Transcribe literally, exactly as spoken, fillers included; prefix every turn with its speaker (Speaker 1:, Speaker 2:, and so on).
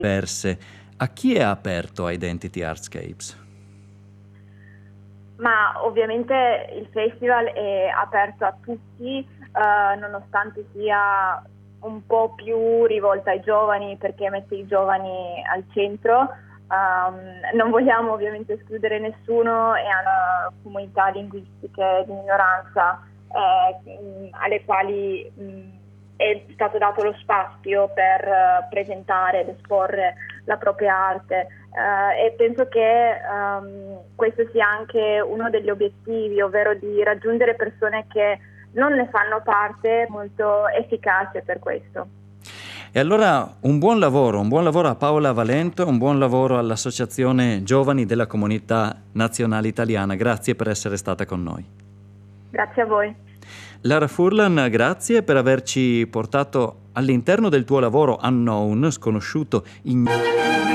Speaker 1: diverse. A chi è aperto Identity Artscapes?
Speaker 2: Ma ovviamente il festival è aperto a tutti, eh, nonostante sia un po' più rivolta ai giovani perché mette i giovani al centro. Um, non vogliamo ovviamente escludere nessuno e alle comunità linguistiche di minoranza eh, alle quali mh, è stato dato lo spazio per uh, presentare ed esporre la propria arte. Uh, e penso che um, questo sia anche uno degli obiettivi, ovvero di raggiungere persone che non ne fanno parte, molto efficace per questo.
Speaker 1: E allora un buon lavoro, un buon lavoro a Paola Valento, un buon lavoro all'Associazione Giovani della Comunità Nazionale Italiana. Grazie per essere stata con noi.
Speaker 2: Grazie a voi.
Speaker 1: Lara Furlan, grazie per averci portato all'interno del tuo lavoro Unknown, sconosciuto, ignoto.